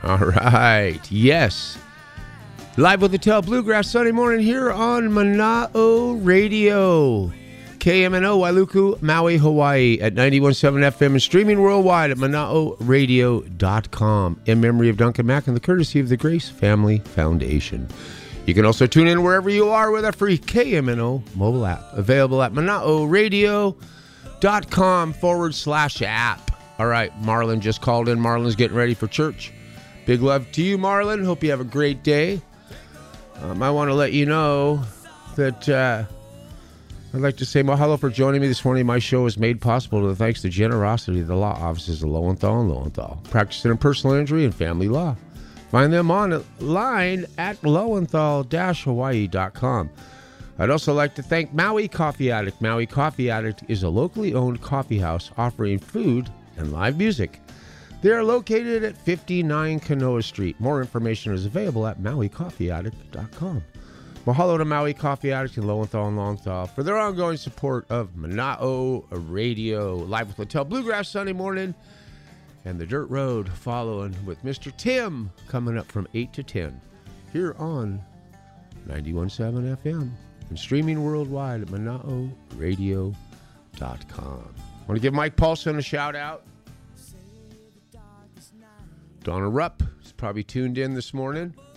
All right. Yes. Live with the Tail Bluegrass Sunday morning here on Mana'o Radio. KMNO, Wailuku, Maui, Hawaii at 91.7 FM and streaming worldwide at mana'oradio.com in memory of Duncan Mack and the courtesy of the Grace Family Foundation. You can also tune in wherever you are with our free KMNO mobile app available at mana'oradio.com/app. All right, Marlon just called in. Marlon's getting ready for church. Big love to you, Marlon. Hope you have a great day. I want to let you know that I'd like to say mahalo for joining me this morning. My show is made possible thanks to the generosity of the law offices of Lowenthal and Lowenthal, practicing in personal injury and family law. Find them online at lowenthal-hawaii.com. I'd also like to thank Maui Coffee Addict. Maui Coffee Addict is a locally owned coffee house offering food and live music. They are located at 59 Kanoa Street. More information is available at mauicoffeeaddict.com. Mahalo to Maui Coffee Addict and Lowenthal and Lowenthal for their ongoing support of Mana'o Radio. Live with Littell Bluegrass Sunday morning and the Dirt Road following with Mr. Tim coming up from 8 to 10 here on 91.7 FM and streaming worldwide at Mana'oRadio.com. Want to give Mike Paulson a shout out. Donna Rupp is probably tuned in this morning.